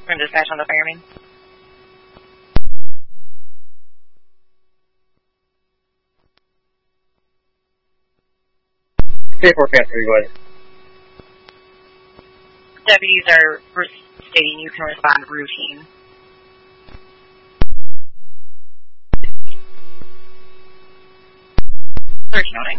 From dispatch on the fireman. Paperwork after you go ahead. Deputies are stating you can respond routine. Search noting.